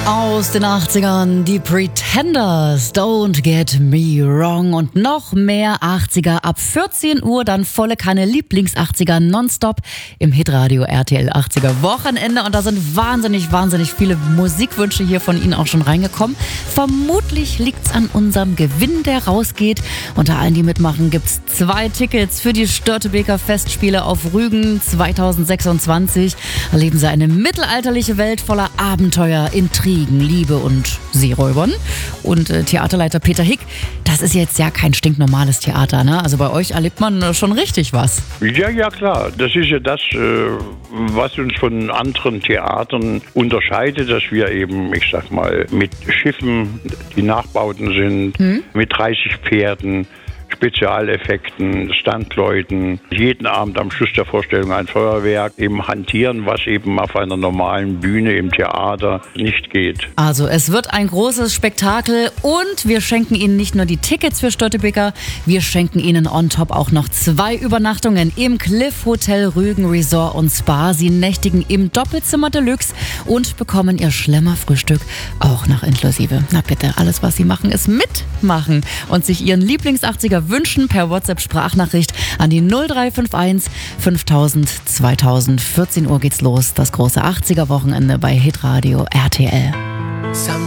Aus den 80ern, die Pretenders, Don't Get Me Wrong und noch mehr 80er ab 14 Uhr, dann volle Kanne Lieblings-80er nonstop im Hitradio RTL 80er Wochenende und da sind wahnsinnig viele Musikwünsche hier von Ihnen auch schon reingekommen. Vermutlich liegt's an unserem Gewinn, der rausgeht. Unter allen, die mitmachen, gibt's 2 Tickets für die Störtebeker Festspiele auf Rügen 2026. Erleben Sie eine mittelalterliche Welt voller Abenteuer, Intrigen, Liebe und Seeräubern. Und Theaterleiter Peter Hick, das ist jetzt ja kein stinknormales Theater, ne? Also bei euch erlebt man schon richtig was. Ja, klar. Das ist ja das, was uns von anderen Theatern unterscheidet, dass wir eben, ich sag mal, mit Schiffen, die Nachbauten sind, mit 30 Pferden, Spezialeffekten, Stuntleuten, jeden Abend am Schluss der Vorstellung ein Feuerwerk, eben hantieren, was eben auf einer normalen Bühne im Theater nicht geht. Also es wird ein großes Spektakel und wir schenken Ihnen nicht nur die Tickets für Störtebeker, wir schenken Ihnen on top auch noch 2 Übernachtungen im Cliff Hotel Rügen Resort und Spa. Sie nächtigen im Doppelzimmer Deluxe und bekommen Ihr Schlemmerfrühstück auch noch inklusive. Na bitte, alles was Sie machen ist mitmachen und sich Ihren Lieblings-80er wünschen per WhatsApp-Sprachnachricht an die 0351 5000 2000. 14 Uhr geht's los, das große 80er-Wochenende bei Hitradio RTL.